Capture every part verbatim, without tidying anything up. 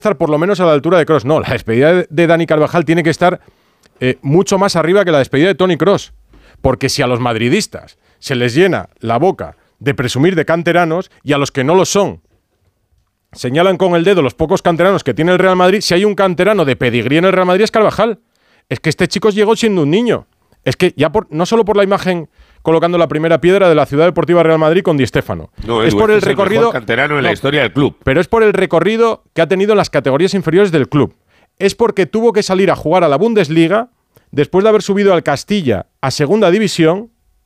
estar por lo menos a la altura de Kroos. No, la despedida de, de Dani Carvajal tiene que estar eh, mucho más arriba que la despedida de Toni Kroos. Porque si a los madridistas se les llena la boca de presumir de canteranos y a los que no lo son señalan con el dedo los pocos canteranos que tiene el Real Madrid, si hay un canterano de pedigrí en el Real Madrid es Carvajal. Es que este chico llegó siendo un niño. Es que ya por, no solo por la imagen colocando la primera piedra de la Ciudad Deportiva Real Madrid con Di Stéfano. No, es Edu, por el este recorrido es el mejor canterano en no, la historia del club. Pero es por el recorrido que ha tenido en las categorías inferiores del club. Es porque tuvo que salir a jugar a la Bundesliga después de haber subido al Castilla a Segunda División,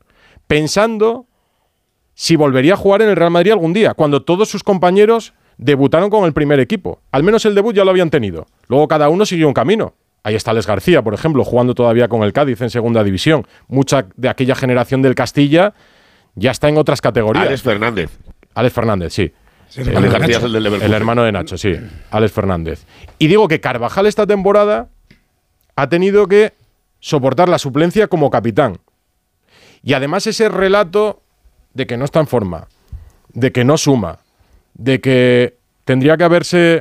pensando si volvería a jugar en el Real Madrid algún día, cuando todos sus compañeros debutaron con el primer equipo. Al menos el debut ya lo habían tenido. Luego cada uno siguió un camino. Ahí está Alex García, por ejemplo, jugando todavía con el Cádiz en Segunda División. Mucha de aquella generación del Castilla ya está en otras categorías. Alex Fernández. Alex Fernández, sí. sí el, Alex García es el del Leverkusen. El hermano de Nacho, sí. Alex Fernández. Y digo que Carvajal esta temporada ha tenido que soportar la suplencia como capitán. Y además ese relato de que no está en forma, de que no suma, de que tendría que haberse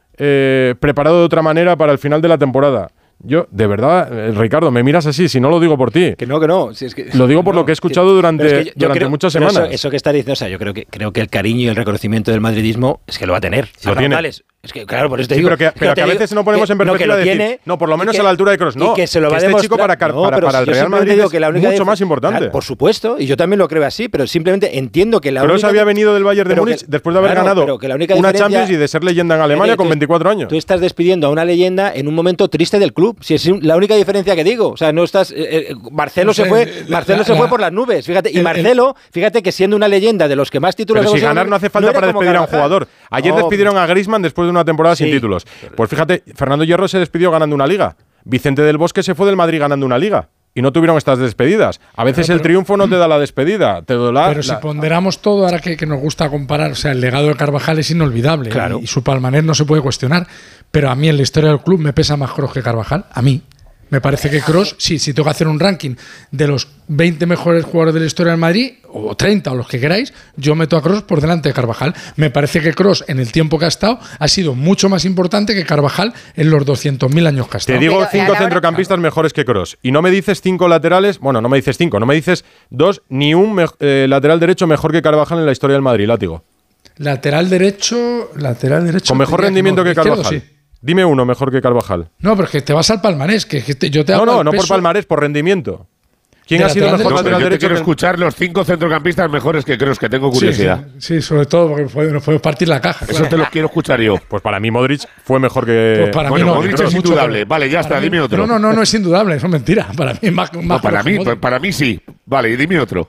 eh, preparado de otra manera para el final de la temporada. Yo, de verdad, eh, Ricardo, me miras así, si no lo digo por ti. Que no, que no. Si es que, lo digo por no, lo que he escuchado que, durante, es que yo, yo durante creo, muchas semanas. Eso, eso que está diciendo, o sea, yo creo que, creo que el cariño y el reconocimiento del madridismo es que lo va a tener. Sí, lo tiene. Es que, claro, por eso te sí, digo. Pero que, pero que a veces no ponemos en perspectiva no, de decir, tiene, no, por lo menos que, a la altura de Kroos. No, que, se lo que va este demostrar, chico para, no, para, para el Real Madrid es que la única mucho más importante. Claro, por supuesto, y yo también lo creo así, pero simplemente entiendo que la Kroos única... había venido del Bayern de Múnich después de haber claro, ganado que la única una Champions y de ser leyenda en Alemania con veinticuatro años. Tú estás despidiendo a una leyenda en un momento triste del club. Si es la única diferencia que digo. O sea, no estás... Eh, eh, Marcelo no sé, se fue la, Marcelo la, se fue la, por las nubes, fíjate. Y el, Marcelo, fíjate que siendo una leyenda de los que más títulos... Pero si ganar no hace falta no para despedir a un jugador. Ayer no, despidieron a Griezmann después de una temporada sí, sin títulos. Pues fíjate, Fernando Hierro se despidió ganando una liga. Vicente del Bosque se fue del Madrid ganando una liga. Y no tuvieron estas despedidas. A veces pero, el triunfo no te da la despedida. Te da la, pero la, si ponderamos todo, ahora que, que nos gusta comparar, o sea, el legado de Carvajal es inolvidable. Claro. Y, y su palmarés no se puede cuestionar. Pero a mí en la historia del club me pesa más Kroos que Carvajal. A mí. Me parece que Kroos, sí, si tengo que hacer un ranking de los veinte mejores jugadores de la historia del Madrid, o treinta, o los que queráis, yo meto a Kroos por delante de Carvajal. Me parece que Kroos, en el tiempo que ha estado, ha sido mucho más importante que Carvajal en los doscientos mil años que ha estado. Te digo Pero cinco centrocampistas claro. mejores que Kroos. Y no me dices cinco laterales, bueno, no me dices cinco, no me dices dos, ni un me, eh, lateral derecho mejor que Carvajal en la historia del Madrid, látigo. Lateral derecho, lateral derecho. Con mejor rendimiento que, no, que Carvajal. Izquierdo, sí. Dime uno mejor que Carvajal. No, pero es que te vas al palmarés. Que, que te, yo te no, no, no por palmarés, por rendimiento. ¿Quién ha sido mejor no, lateral yo derecho? Yo quiero escuchar los cinco centrocampistas mejores que Kroos, que tengo curiosidad. Sí, sí, sí, sobre todo porque nos podemos partir la caja. Eso claro. te los quiero escuchar yo. Pues para mí Modric fue mejor que... Pues para bueno, mí no, Modric es indudable. Vale, ya está, mí, dime otro. No, no, no, no es indudable, eso es mentira. Para mí más, más no, para mí, pues, para mí sí. Vale, y dime otro.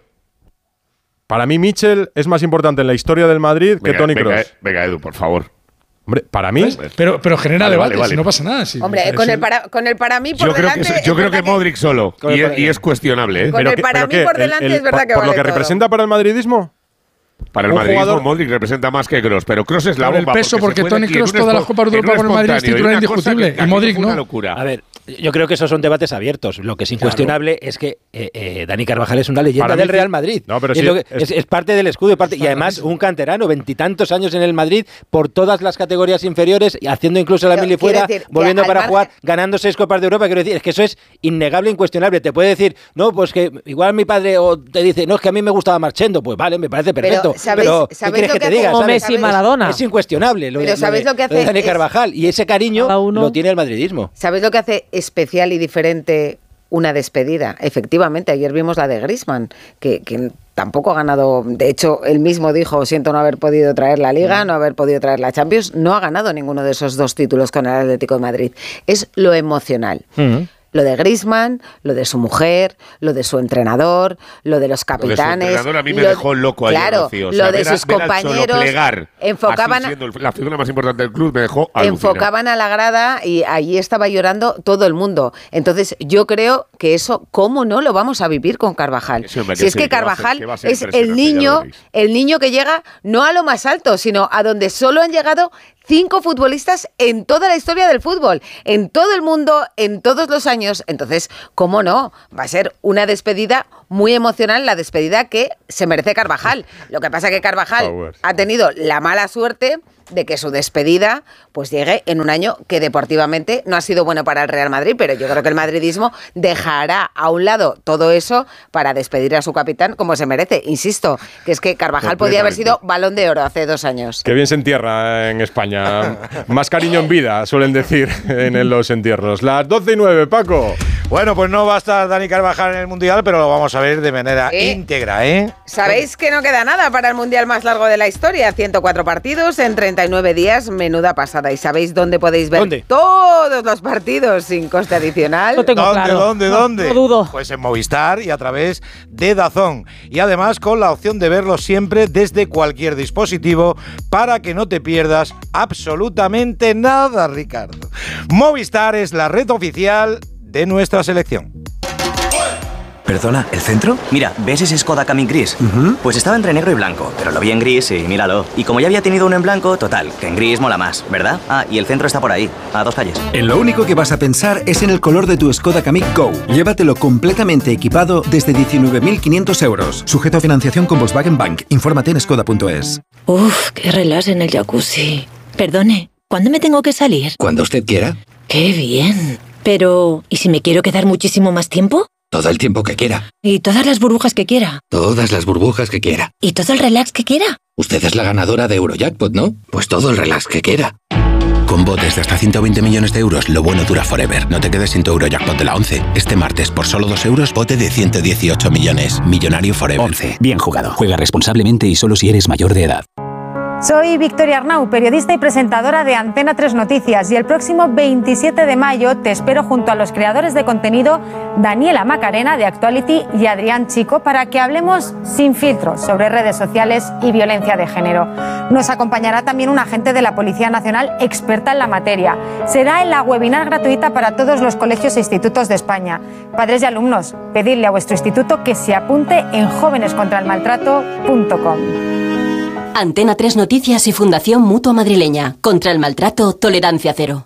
Para mí Michel es más importante en la historia del Madrid venga, que Toni Kroos. Venga, Edu, por favor. Hombre, para mí... ¿Ves? Pero, pero genera vale, debate, vale, vale. si no pasa nada. Si Hombre, con el, para, con el para mí por yo delante... Creo que, yo creo que Modric solo, y, es, y es cuestionable. ¿eh? Con pero el que, para pero mí por delante el, el, es verdad por, que ¿Por vale lo que todo. representa para el madridismo? Para el madridismo, jugador, Modric representa más que Kroos, pero Kroos es la por bomba. el peso, porque, porque Toni Kroos todas las Copas de Europa con el Madrid es titular indiscutible, y Modric no. Locura. A ver, yo creo que esos son debates abiertos. Lo que es incuestionable claro. es que eh, eh, Dani Carvajal es una leyenda para del Real Madrid. No, pero es, sí, lo que, es, es, es parte del escudo y, parte, y además un canterano, veintitantos años en el Madrid, por todas las categorías inferiores, haciendo incluso la mili fuera, decir, volviendo para margen, jugar, ganando seis Copas de Europa. Quiero decir, es que eso es innegable, incuestionable. Te puede decir, no, pues que igual mi padre o te dice, no, es que a mí me gustaba Marchendo. Pues vale, me parece perfecto. Pero, ¿sabéis, pero ¿sabéis ¿qué quieres que te diga? Como Messi y Maradona. Es incuestionable lo, pero de, ¿sabéis lo, de, lo que hace lo de Dani es, Carvajal. Y ese cariño lo tiene el madridismo. ¿Sabéis lo que hace especial y diferente una despedida? Efectivamente, ayer vimos la de Griezmann, que, que tampoco ha ganado. De hecho, él mismo dijo, siento no haber podido traer la Liga, no haber podido traer la Champions. No ha ganado ninguno de esos dos títulos con el Atlético de Madrid. Es lo emocional. Uh-huh. Lo de Griezmann, lo de su mujer, lo de su entrenador, lo de los capitanes. Lo de su entrenador a mí me lo, dejó loco ayer, claro, Rocío. O sea, lo de ver sus a, ver compañeros. Plegar, enfocaban siendo la figura más importante del club me dejó alucinado. Enfocaban a la grada y allí estaba llorando todo el mundo. Entonces yo creo que eso, ¿cómo no lo vamos a vivir con Carvajal? Sí, hombre, si es sí, que Carvajal que va a ser, que va a ser es el niño, el niño que llega no a lo más alto, sino a donde solo han llegado cinco futbolistas en toda la historia del fútbol, en todo el mundo, en todos los años. Entonces, ¿cómo no? Va a ser una despedida muy emocional, la despedida que se merece Carvajal. Lo que pasa es que Carvajal ha tenido la mala suerte de que su despedida pues llegue en un año que deportivamente no ha sido bueno para el Real Madrid, pero yo creo que el madridismo dejará a un lado todo eso para despedir a su capitán como se merece. Insisto, que es que Carvajal podía haber sido Balón de Oro hace dos años. Qué bien se entierra en España. Más cariño en vida, suelen decir en los entierros. Las doce y nueve, Paco. Bueno, pues no va a estar Dani Carvajal en el Mundial, pero lo vamos a ver de manera ¿Eh? íntegra, ¿eh? ¿Sabéis que no queda nada para el Mundial más largo de la historia? ciento cuatro partidos en treinta y nueve días, menuda pasada. ¿Y sabéis dónde podéis ver ¿Dónde? todos los partidos sin coste adicional? Lo tengo ¿Dónde, claro. ¿Dónde, no, dónde? No dudo. Pues en Movistar y a través de DAZN. Y además con la opción de verlo siempre desde cualquier dispositivo para que no te pierdas absolutamente nada, Ricardo. Movistar es la red oficial de nuestra selección. ¿Perdona, el centro? Mira, ¿ves ese Skoda Kamiq gris? Uh-huh. Pues estaba entre negro y blanco, pero lo vi en gris y míralo. Y como ya había tenido uno en blanco, total, que en gris mola más, ¿verdad? Ah, y el centro está por ahí, a dos calles. En lo único que vas a pensar es en el color de tu Skoda Kamiq Go. Llévatelo completamente equipado desde diecinueve mil quinientos euros. Sujeto a financiación con Volkswagen Bank. Infórmate en skoda punto es. Uf, qué relax en el jacuzzi. Perdone, ¿cuándo me tengo que salir? Cuando usted quiera. ¡Qué bien! Pero, ¿y si me quiero quedar muchísimo más tiempo? Todo el tiempo que quiera. ¿Y todas las burbujas que quiera? Todas las burbujas que quiera. ¿Y todo el relax que quiera? Usted es la ganadora de Eurojackpot, ¿no? Pues todo el relax que quiera. Con botes de hasta ciento veinte millones de euros, lo bueno dura forever. No te quedes sin tu Eurojackpot de la once. Este martes, por solo dos euros, bote de ciento dieciocho millones. Millonario forever. once. Bien jugado. Juega responsablemente y solo si eres mayor de edad. Soy Victoria Arnau, periodista y presentadora de Antena tres Noticias, y el próximo veintisiete de mayo te espero junto a los creadores de contenido Daniela Macarena de Actuality y Adrián Chico para que hablemos sin filtros sobre redes sociales y violencia de género. Nos acompañará también un agente de la Policía Nacional experta en la materia. Será en la webinar gratuita para todos los colegios e institutos de España. Padres y alumnos, pedidle a vuestro instituto que se apunte en jóvenes contra el maltrato punto com. Antena tres Noticias y Fundación Mutua Madrileña. Contra el maltrato, tolerancia cero.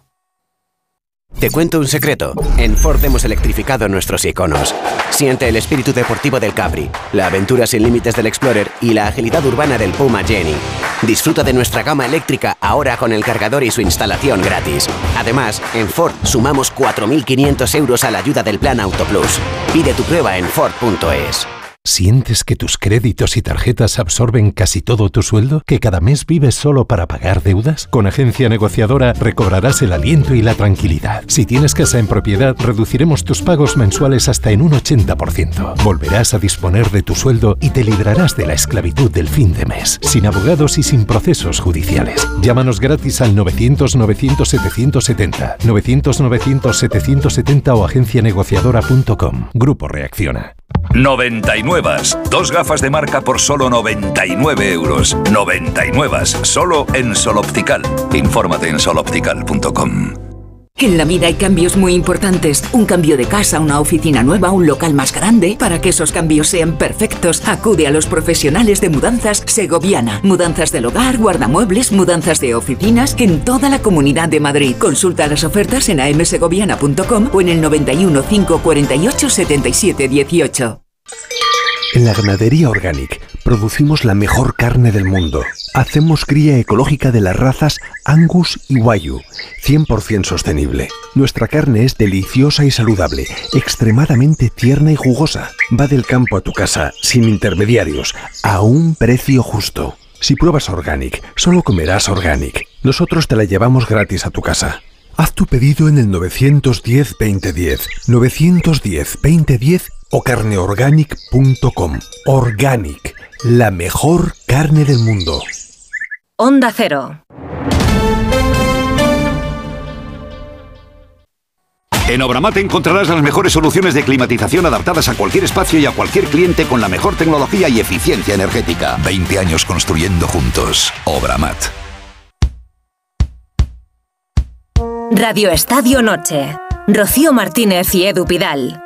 Te cuento un secreto. En Ford hemos electrificado nuestros iconos. Siente el espíritu deportivo del Capri, la aventura sin límites del Explorer y la agilidad urbana del Puma Jenny. Disfruta de nuestra gama eléctrica ahora con el cargador y su instalación gratis. Además, en Ford sumamos cuatro mil quinientos euros a la ayuda del Plan Auto Plus. Pide tu prueba en Ford punto es. ¿Sientes que tus créditos y tarjetas absorben casi todo tu sueldo? ¿Que cada mes vives solo para pagar deudas? Con Agencia Negociadora recobrarás el aliento y la tranquilidad. Si tienes casa en propiedad, reduciremos tus pagos mensuales hasta en un ochenta por ciento. Volverás a disponer de tu sueldo y te librarás de la esclavitud del fin de mes, sin abogados y sin procesos judiciales. Llámanos gratis al novecientos novecientos setecientos setenta, novecientos novecientos setecientos setenta o agencia negociadora punto com. Grupo Reacciona. noventa y nueve. Dos gafas de marca por solo noventa y nueve euros. noventa y nueve. Solo en Sol Optical. Infórmate en sol optical punto com. En la vida hay cambios muy importantes. Un cambio de casa, una oficina nueva, un local más grande. Para que esos cambios sean perfectos, acude a los profesionales de Mudanzas Segoviana. Mudanzas del hogar, guardamuebles, mudanzas de oficinas en toda la Comunidad de Madrid. Consulta las ofertas en a m segoviana punto com o en el noventa y uno, cinco cuarenta y ocho, setenta y siete dieciocho. En la Ganadería Organic producimos la mejor carne del mundo. Hacemos cría ecológica de las razas Angus y Wagyu, cien por ciento sostenible. Nuestra carne es deliciosa y saludable, extremadamente tierna y jugosa. Va del campo a tu casa, sin intermediarios, a un precio justo. Si pruebas Organic, solo comerás Organic. Nosotros te la llevamos gratis a tu casa. Haz tu pedido en el novecientos diez, veinte diez, novecientos diez, veinte diez o carne organic punto com. Organic, la mejor carne del mundo. Onda Cero. En Obramat encontrarás las mejores soluciones de climatización adaptadas a cualquier espacio y a cualquier cliente con la mejor tecnología y eficiencia energética. veinte años construyendo juntos. Obramat. Radio Estadio Noche. Rocío Martínez y Edu Pidal.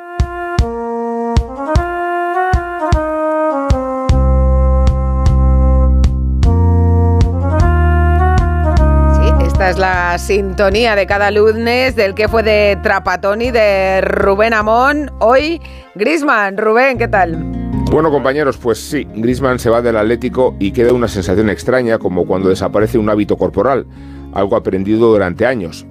Esta es la sintonía de cada lunes del que fue de Trapatoni, de Rubén Amón. Hoy, Griezmann. Rubén, ¿qué tal? Bueno, compañeros, pues sí, Griezmann se va del Atlético y queda una sensación extraña, como cuando desaparece un hábito corporal, algo aprendido durante años.